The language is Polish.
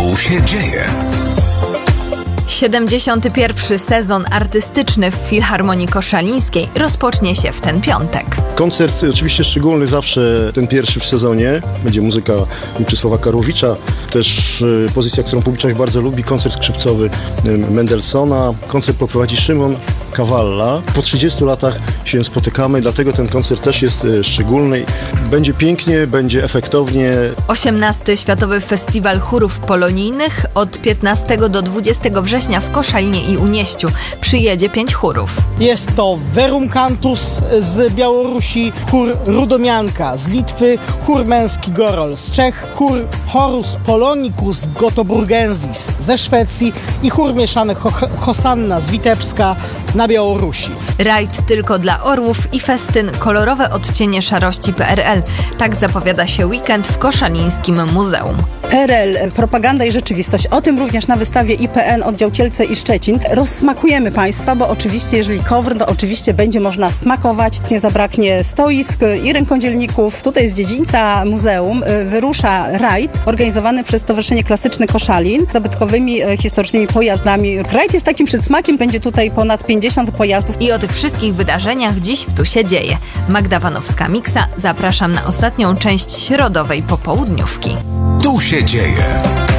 Tu się dzieje. 71. sezon artystyczny w Filharmonii Koszalińskiej rozpocznie się w ten piątek. Koncert oczywiście szczególny, zawsze ten pierwszy w sezonie. Będzie muzyka Mieczysława Karłowicza, też pozycja, którą publiczność bardzo lubi, koncert skrzypcowy Mendelssohna. Koncert poprowadzi Szymon Kawalla. Po 30 latach się spotykamy, dlatego ten koncert też jest szczególny. Będzie pięknie, będzie efektownie. 18. Światowy Festiwal Chórów Polonijnych od 15 do 20 września w Koszalinie i Unieściu. Przyjedzie 5 chórów. Jest to Verum Cantus z Białorusi, chór Rudomianka z Litwy, chór męski Gorol z Czech, chór Horus Polonicus Gotoburgensis ze Szwecji i chór mieszany Hosanna z Witebska na Białorusi. Rajd tylko dla orłów i festyn kolorowe odcienie szarości PRL. Tak zapowiada się weekend w Koszalińskim Muzeum. PRL, propaganda i rzeczywistość. O tym również na wystawie IPN oddział Kielce i Szczecin. Rozsmakujemy Państwa, bo oczywiście jeżeli KOWR, to oczywiście będzie można smakować. Nie zabraknie stoisk i rękodzielników. Tutaj z dziedzińca muzeum wyrusza rajd organizowany przez Stowarzyszenie Klasyczne Koszalin z zabytkowymi historycznymi pojazdami. Rajd jest takim przedsmakiem, będzie tutaj ponad 50 pojazdów. I o tych wszystkich wydarzeniach dziś w Tu się dzieje. Magda Wanowska-Miksa, zapraszam na ostatnią część środowej popołudniówki. Tu się dzieje.